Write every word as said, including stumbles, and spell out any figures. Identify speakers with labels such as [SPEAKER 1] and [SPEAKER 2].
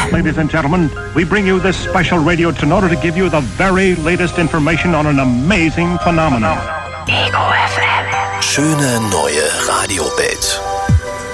[SPEAKER 1] Ladies and gentlemen, we bring you this special radio in order to give you the very latest information on an amazing phenomenon.
[SPEAKER 2] Ego F M.
[SPEAKER 3] Schöne neue Radiowelt.